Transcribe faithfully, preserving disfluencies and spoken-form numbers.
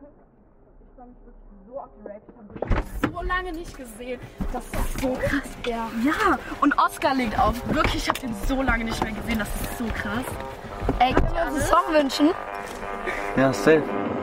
Ich freue mich wirklich so auf die Rave. Ich habe dich so lange nicht gesehen. Das ist so krass, ja. Ja, und Oscar legt auf. Wirklich, ich habe den so lange nicht mehr gesehen. Das ist so krass. Ey, kannst du uns einen Song wünschen? Ja, safe.